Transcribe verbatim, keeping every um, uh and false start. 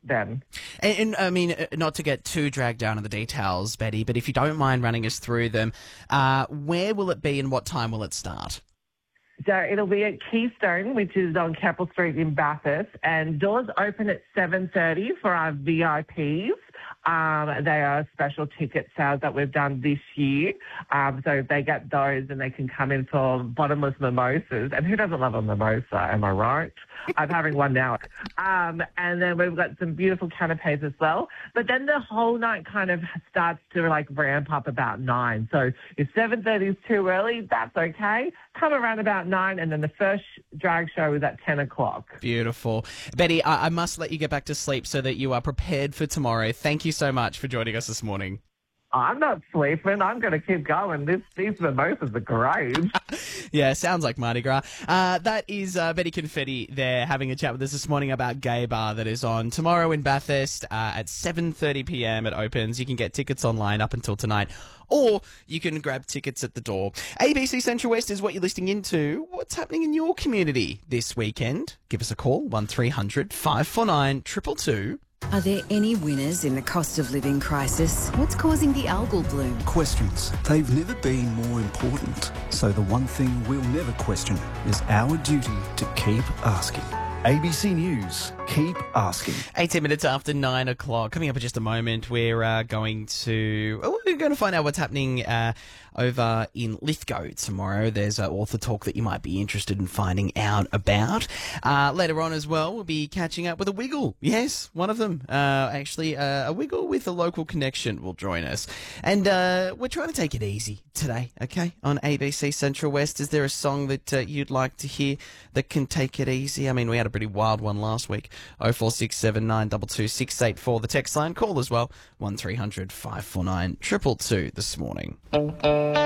then. And, and I mean, uh, not to get too dragged down in the details, Betty, but if you don't mind running us through them, uh, where will it be and what time will it start? So it'll be at Keystone, which is on Keppel Street in Bathurst, and doors open at seven thirty for our V I Ps. Um, they are special ticket sales that we've done this year. Um, so if they get those, then they can come in for bottomless mimosas. And who doesn't love a mimosa, am I right? I'm having one now. Um, and then we've got some beautiful canapes as well. But then the whole night kind of starts to like ramp up about nine. So if seven thirty is too early, that's okay. Come around about nine, and then the first drag show is at ten o'clock. Beautiful. Betty, I, I must let you get back to sleep so that you are prepared for tomorrow. Thank you so much for joining us this morning. I'm not sleeping. I'm going to keep going. This, these mimosas are great. Yeah, sounds like Mardi Gras. Uh, that is uh, Betty Confetti there having a chat with us this morning about Gay Bar that is on tomorrow in Bathurst uh, at seven thirty p m. It opens. You can get tickets online up until tonight, or you can grab tickets at the door. A B C Central West is what you're listening into. What's happening in your community this weekend? Give us a call, one three hundred five four nine two two two. Are there any winners in the cost of living crisis? What's causing the algal bloom? Questions. They've never been more important. So the one thing we'll never question is our duty to keep asking. A B C News. Keep asking. eighteen minutes after nine o'clock. Coming up in just a moment, we're uh, going to oh, we're going to find out what's happening uh, over in Lithgow tomorrow. There's an author talk that you might be interested in finding out about. Uh, later on as well, we'll be catching up with a Wiggle. Yes, one of them. Uh, actually, uh, a Wiggle with a local connection will join us. And uh, we're trying to take it easy today, okay, on A B C Central West. Is there a song that uh, you'd like to hear that can take it easy? I mean, we had a pretty wild one last week. oh four six seven nine two two six eight four, the text line. Call as well, one three hundred five four nine two two two this morning.